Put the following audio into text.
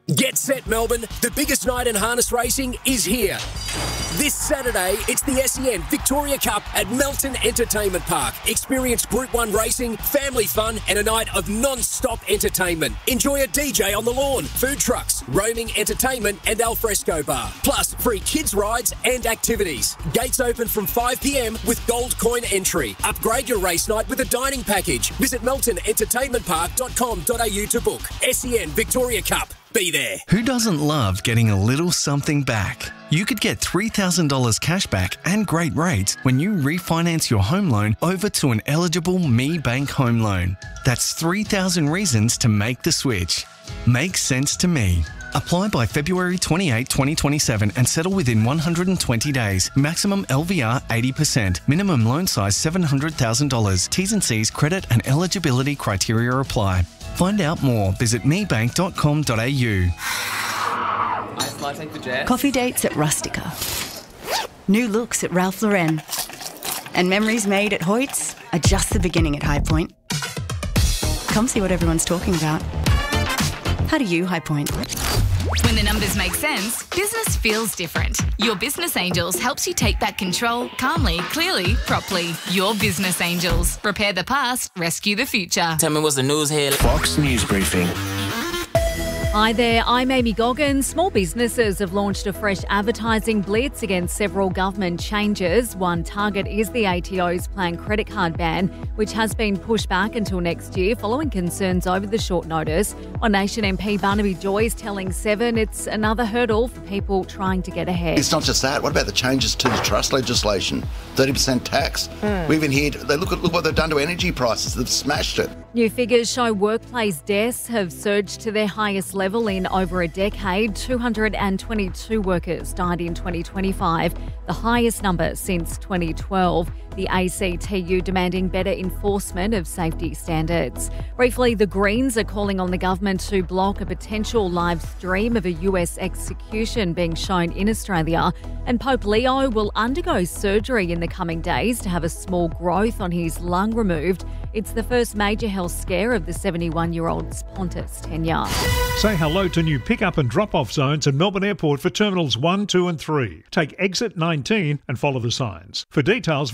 Get set, Melbourne. The biggest night in harness racing is here. This Saturday, it's the SEN Victoria Cup at Melton Entertainment Park. Experience Group 1 racing, family fun, and a night of non-stop entertainment. Enjoy a DJ on the lawn, food trucks, roaming entertainment, and alfresco bar. Plus, free kids' rides and activities. Gates open from 5 p.m. with gold coin entry. Upgrade your race night with a dining package. Visit meltonentertainmentpark.com.au to book. SEN Victoria Cup. Be there. Who doesn't love getting a little something back? You could get $3,000 cash back and great rates when you refinance your home loan over to an eligible Me Bank home loan. That's 3,000 reasons to make the switch. Makes sense to me. Apply by February 28, 2027 and settle within 120 days. Maximum LVR 80%. Minimum loan size $700,000. T's and C's credit and eligibility criteria apply. Find out more. Visit mebank.com.au. Ice latte for Jess. Coffee dates at Rustica. New looks at Ralph Lauren. And memories made at Hoyts are just the beginning at High Point. Come see what everyone's talking about. How do you High Point? When the numbers make sense, business feels different. Your Business Angels helps you take back control calmly, clearly, properly. Your Business Angels. Repair the past, rescue the future. Tell me what's the news here. Fox News Briefing. Hi there, I'm Amy Goggins. Small businesses have launched a fresh advertising blitz against several government changes. One target is the ATO's planned credit card ban, which has been pushed back until next year following concerns over the short notice. On Nation MP Barnaby Joy is telling Seven it's another hurdle for people trying to get ahead. It's not just that. What about the changes to the trust legislation? 30% tax. We even heard, look what they've done to energy prices. They've smashed it. New figures show workplace deaths have surged to their highest level in over a decade. 222 workers died in 2025, the highest number since 2012. The ACTU demanding better enforcement of safety standards. Briefly, the Greens are calling on the government to block a potential live stream of a US execution being shown in Australia. And Pope Leo will undergo surgery in the coming days to have a small growth on his lung removed. It's the first major health scare of the 71-year-old's Pontiff's tenure. Say hello to new pick-up and drop-off zones at Melbourne Airport for Terminals 1, 2 and 3. Take exit 19 and follow the signs. For details,